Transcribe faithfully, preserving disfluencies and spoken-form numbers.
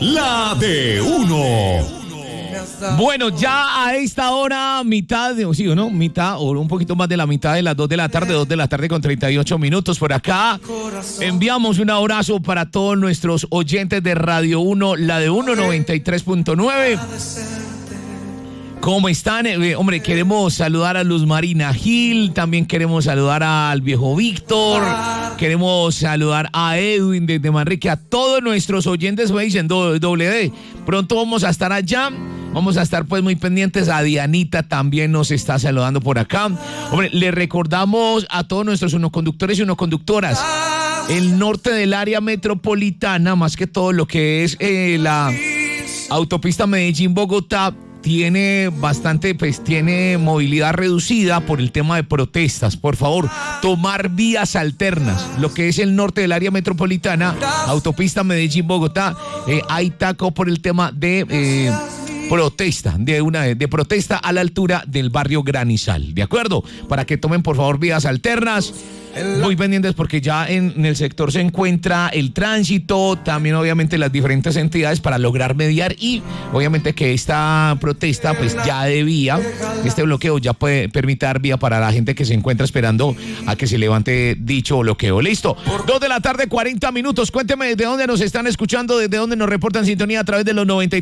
la de uno. Bueno, ya a esta hora, mitad de, sí o no, mitad o un poquito más de la mitad de las dos de la tarde, dos de la tarde con treinta y ocho minutos por acá. Enviamos un abrazo para todos nuestros oyentes de Radio uno, la de uno noventa y tres punto nueve. ¿Cómo están? Eh, hombre, queremos saludar a Luz Marina Gil, también queremos saludar al viejo Víctor, queremos saludar a Edwin desde Manrique, a todos nuestros oyentes, me dicen doble D. Pronto vamos a estar allá, vamos a estar pues muy pendientes. A Dianita también nos está saludando por acá. Hombre, le recordamos a todos nuestros unoconductores y unoconductoras, el norte del área metropolitana, más que todo lo que es eh, la autopista Medellín-Bogotá, tiene bastante, pues tiene movilidad reducida por el tema de protestas. Por favor, tomar vías alternas. Lo que es el norte del área metropolitana, autopista Medellín-Bogotá, eh, hay taco por el tema de eh, protesta, de una de protesta a la altura del barrio Granizal. ¿De acuerdo? Para que tomen, por favor, vías alternas. Muy pendientes porque ya en, en el sector se encuentra el tránsito, también obviamente las diferentes entidades para lograr mediar y obviamente que esta protesta pues ya de vía, este bloqueo ya puede permitir dar vía para la gente que se encuentra esperando a que se levante dicho bloqueo. Listo, dos de la tarde, cuarenta minutos. Cuénteme de dónde nos están escuchando, desde dónde nos reportan sintonía a través de los noventa y